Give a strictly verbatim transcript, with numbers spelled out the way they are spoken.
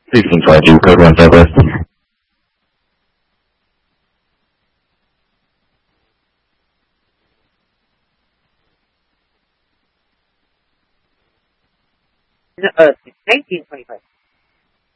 sixteen twenty-two, code one Southwest. No, uh, nineteen twenty-five.